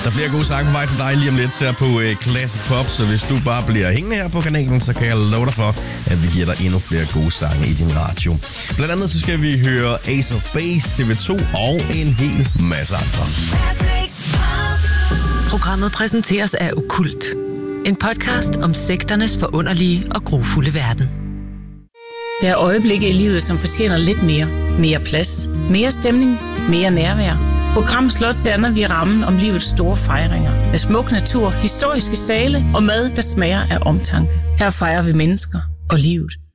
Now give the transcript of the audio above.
Der er flere gode sange på vej til dig lige om lidt her på Classic Pop, så hvis du bare bliver hængende her på kanalen, så kan jeg love dig for, at vi giver dig endnu flere gode sange i din radio. Blandt andet så skal vi høre Ace of Base, TV2 og en hel masse andre. Programmet præsenteres af Okkult. En podcast om sekternes forunderlige og grufulde verden. Der er øjeblikke i livet, som fortjener lidt mere. Mere plads, mere stemning, mere nærvær. På Gram Slot danner vi rammen om livets store fejringer. Med smuk natur, historiske sale og mad, der smager af omtanke. Her fejrer vi mennesker og livet.